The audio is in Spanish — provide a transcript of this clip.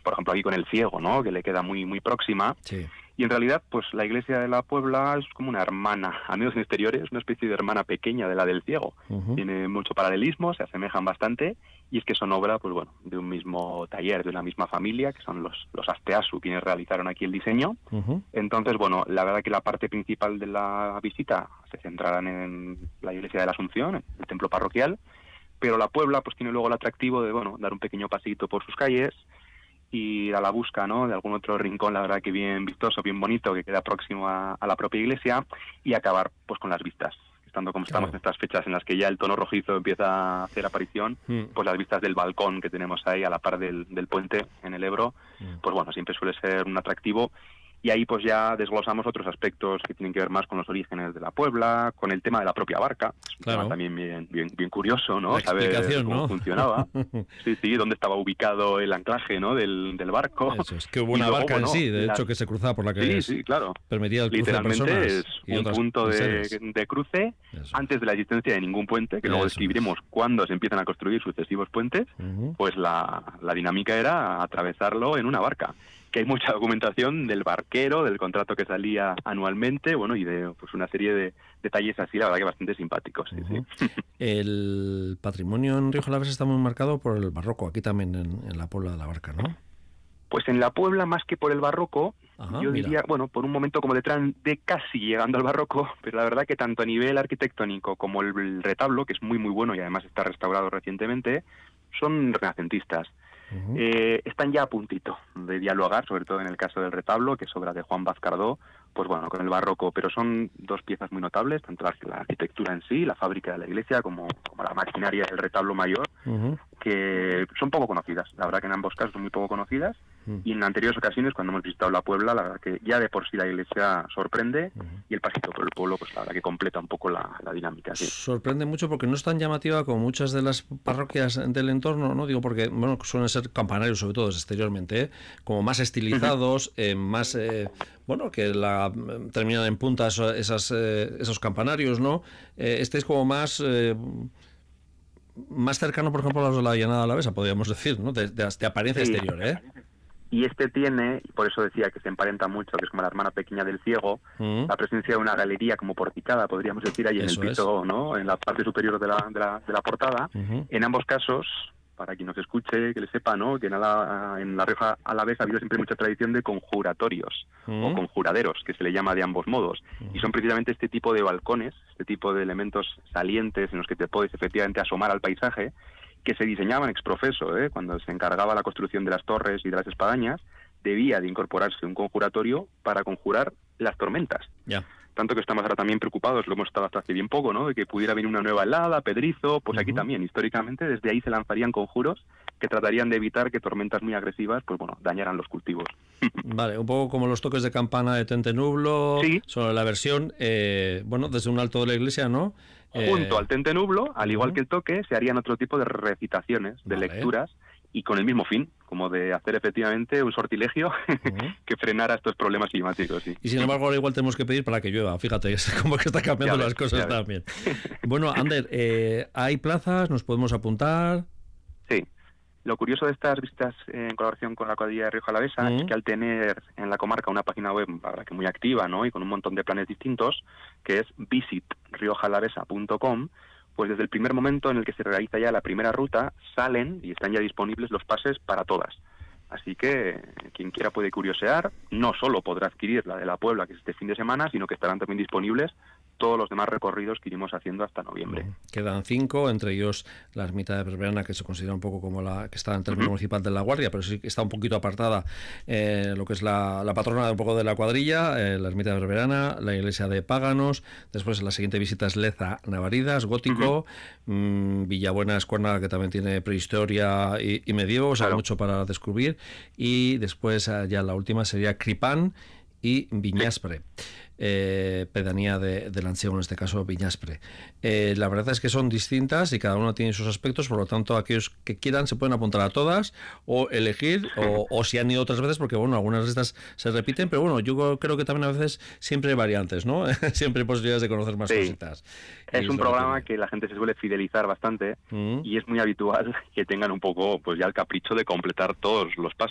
por ejemplo, aquí con el Ciego, ¿no? Que le queda muy, muy próxima. Sí. Y en realidad, pues la iglesia de la Puebla es como una hermana, al menos en exteriores, una especie de hermana pequeña de la del Ciego. Tiene mucho paralelismo, se asemejan bastante, y es que son obra, pues bueno, de un mismo taller, de una misma familia, que son los Asteasu quienes realizaron aquí el diseño. Entonces, bueno, la verdad que la parte principal de la visita se centrarán en la iglesia de la Asunción, el templo parroquial, pero la Puebla pues tiene luego el atractivo de, bueno, dar un pequeño paseíto por sus calles, y a la busca, ¿no?, de algún otro rincón, la verdad que bien vistoso, bien bonito, que queda próximo a la propia iglesia, y acabar pues con las vistas. Estando como estamos en estas fechas en las que ya el tono rojizo empieza a hacer aparición, pues las vistas del balcón que tenemos ahí a la par del puente en el Ebro, pues bueno, siempre suele ser un atractivo. Y ahí pues ya desglosamos otros aspectos que tienen que ver más con los orígenes de la Puebla, con el tema de la propia barca. Es un tema también bien curioso, ¿no? La explicación, saber cómo ¿no? funcionaba. Sí, dónde estaba ubicado el anclaje, ¿no?, del barco. Eso es, que hubo una barca en sí, de hecho, que se cruzaba por la que claro. permitía el cruce de personas. Literalmente es un punto de cruce antes de la existencia de ningún puente, que luego describiremos cuándo se empiezan a construir sucesivos puentes. Pues la dinámica era atravesarlo en una barca. Que hay mucha documentación del barquero, del contrato que salía anualmente, bueno, y de pues una serie de detalles así, la verdad que bastante simpáticos. Sí. El patrimonio en Rioja Alavesa está muy marcado por el barroco, aquí también en la Puebla de la Barca, ¿no? Pues en la Puebla, más que por el barroco, yo diría, bueno, por un momento como detrás de casi llegando al barroco, pero la verdad que tanto a nivel arquitectónico como el retablo, que es muy muy bueno y además está restaurado recientemente, son renacentistas. Están ya a puntito de dialogar, sobre todo en el caso del retablo, que es obra de Juan Bazcardó, pues bueno, con el barroco, pero son dos piezas muy notables, tanto la arquitectura en sí, la fábrica de la iglesia, como la maquinaria del retablo mayor, que son poco conocidas. La verdad que en ambos casos son muy poco conocidas, y en anteriores ocasiones, cuando hemos visitado la Puebla, la verdad que ya de por sí la iglesia sorprende, y el pasito por el pueblo, pues la verdad que completa un poco la dinámica. Sí. Sorprende mucho porque no es tan llamativa como muchas de las parroquias del entorno, ¿no? Digo, porque, bueno, suelen ser campanarios, sobre todo exteriormente, como más estilizados, más, bueno, que terminan en punta esos campanarios, ¿no? Este es como más cercano, por ejemplo, a los de la Llanada Alavesa, podríamos decir, ¿no? De apariencia exterior, ¿eh? Y este tiene, por eso decía que se emparenta mucho, que es como la hermana pequeña del Ciego, la presencia de una galería como porticada, podríamos decir, ahí en el piso, ¿no?, en la parte superior de la portada. En ambos casos, para quien nos escuche, que le sepa, ¿no?, que en la Rioja Alavesa ha habido siempre mucha tradición de conjuratorios o conjuraderos, que se le llama de ambos modos. Y son precisamente este tipo de balcones, este tipo de elementos salientes en los que te puedes efectivamente asomar al paisaje, que se diseñaban ex profeso, cuando se encargaba la construcción de las torres y de las espadañas, debía de incorporarse un conjuratorio para conjurar las tormentas. Tanto que estamos ahora también preocupados, lo hemos estado hasta hace bien poco, ¿no?, de que pudiera venir una nueva helada, pedrizo, pues aquí también, históricamente, desde ahí se lanzarían conjuros que tratarían de evitar que tormentas muy agresivas, pues bueno, dañaran los cultivos. Vale, un poco como los toques de campana de Tente Nublo, sobre la versión, bueno, desde un alto de la iglesia, ¿no? Junto al Tente Nublo, al igual que el toque, se harían otro tipo de recitaciones, de lecturas, y con el mismo fin, como de hacer efectivamente un sortilegio que frenara estos problemas climáticos. Sí. Y sin embargo, ahora igual tenemos que pedir para que llueva, fíjate, es como que está cambiando las cosas también. Bueno, Ander, ¿hay plazas? ¿Nos podemos apuntar? Sí. Lo curioso de estas visitas en colaboración con la cuadrilla de Rioja Alavesa es que al tener en la comarca una página web, la verdad que muy activa, ¿no?, y con un montón de planes distintos, que es visitriojalavesa.com, pues desde el primer momento en el que se realiza ya la primera ruta, salen y están ya disponibles los pases para todas. Así que quien quiera puede curiosear, no solo podrá adquirir la de la Puebla, que es este fin de semana, sino que estarán también disponibles todos los demás recorridos que iremos haciendo hasta noviembre. Quedan 5, entre ellos la ermita de Berberana, que se considera un poco como la que está en el término municipal de La Guardia, pero sí que está un poquito apartada, lo que es la patrona un poco de la cuadrilla, la ermita de Berberana, la iglesia de Páganos, después la siguiente visita es Leza Navaridas, gótico, Villabuena Escuerna, que también tiene prehistoria y medievo, o sea, mucho para descubrir, y después ya la última sería Cripán y Viñaspre. Pedanía de Lanciego, en este caso Viñaspre. La verdad es que son distintas y cada una tiene sus aspectos, por lo tanto aquellos que quieran se pueden apuntar a todas o elegir o si han ido otras veces, porque bueno, algunas de estas se repiten, pero bueno, yo creo que también a veces siempre hay variantes, ¿no? Siempre hay posibilidades de conocer más cositas. Es un programa que la gente se suele fidelizar bastante y es muy habitual que tengan un poco pues ya el capricho de completar todos los pasos.